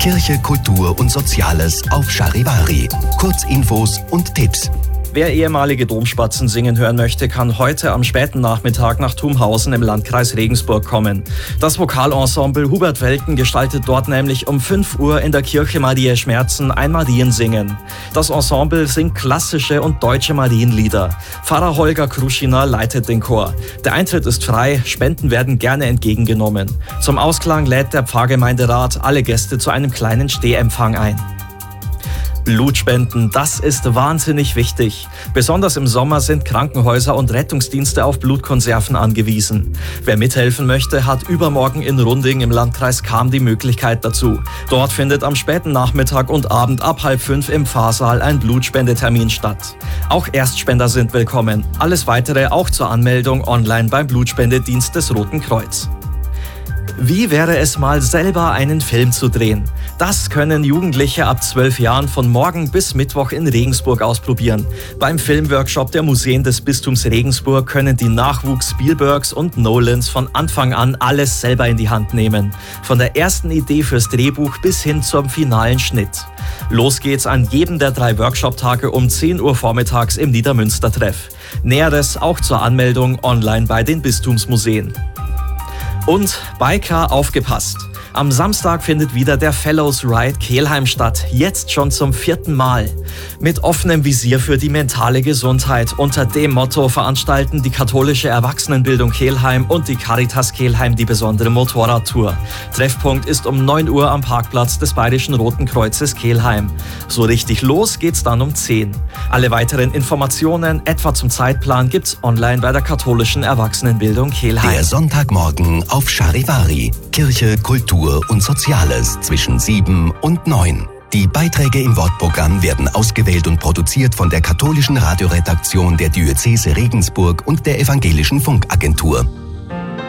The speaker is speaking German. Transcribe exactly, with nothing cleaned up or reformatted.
Kirche, Kultur und Soziales auf Charivari. Kurzinfos und Tipps. Wer ehemalige Domspatzen singen hören möchte, kann heute am späten Nachmittag nach Thumhausen im Landkreis Regensburg kommen. Das Vokalensemble Hubert Welten gestaltet dort nämlich um fünf Uhr in der Kirche Mariä Schmerzen ein Mariensingen. Das Ensemble singt klassische und deutsche Marienlieder. Pfarrer Holger Kruschiner leitet den Chor. Der Eintritt ist frei, Spenden werden gerne entgegengenommen. Zum Ausklang lädt der Pfarrgemeinderat alle Gäste zu einem kleinen Stehempfang ein. Blutspenden, das ist wahnsinnig wichtig. Besonders im Sommer sind Krankenhäuser und Rettungsdienste auf Blutkonserven angewiesen. Wer mithelfen möchte, hat übermorgen in Runding im Landkreis Cham die Möglichkeit dazu. Dort findet am späten Nachmittag und Abend ab halb fünf im Pfarrsaal ein Blutspendetermin statt. Auch Erstspender sind willkommen. Alles Weitere auch zur Anmeldung online beim Blutspendedienst des Roten Kreuz. Wie wäre es mal, selber einen Film zu drehen? Das können Jugendliche ab zwölf Jahren von morgen bis Mittwoch in Regensburg ausprobieren. Beim Filmworkshop der Museen des Bistums Regensburg können die Nachwuchs Spielbergs und Nolans von Anfang an alles selber in die Hand nehmen. Von der ersten Idee fürs Drehbuch bis hin zum finalen Schnitt. Los geht's an jedem der drei Workshop-Tage um zehn Uhr vormittags im Niedermünster-Treff. Näheres auch zur Anmeldung online bei den Bistumsmuseen. Und Biker, aufgepasst! Am Samstag findet wieder der Fellows Ride Kelheim statt, jetzt schon zum vierten Mal. Mit offenem Visier für die mentale Gesundheit. Unter dem Motto veranstalten die katholische Erwachsenenbildung Kelheim und die Caritas Kelheim die besondere Motorradtour. Treffpunkt ist um neun Uhr am Parkplatz des Bayerischen Roten Kreuzes Kelheim. So richtig los geht's dann um zehn. Alle weiteren Informationen, etwa zum Zeitplan, gibt's online bei der katholischen Erwachsenenbildung Kelheim. Der Sonntagmorgen auf Charivari. Kirche, Kultur und Soziales zwischen sieben und neun. Die Beiträge im Wortprogramm werden ausgewählt und produziert von der katholischen Radioredaktion der Diözese Regensburg und der Evangelischen Funkagentur.